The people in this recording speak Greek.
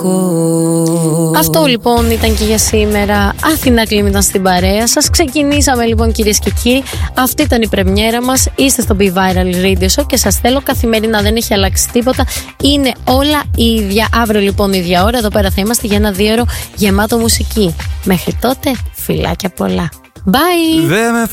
Αυτό λοιπόν ήταν και για σήμερα. Αθηνά Κλίμ ήταν στην παρέα σας. Ξεκινήσαμε λοιπόν, κυρίες και κύριοι. Αυτή ήταν η πρεμιέρα μας. Είστε στο Be Viral Radio Show και σας θέλω καθημερινά. Δεν έχει αλλάξει τίποτα. Είναι όλα ίδια. Αύριο λοιπόν ίδια ώρα εδώ πέρα θα είμαστε για ένα 2ωρο γεμάτο μουσική. Μέχρι τότε, φιλάκια πολλά. Bye!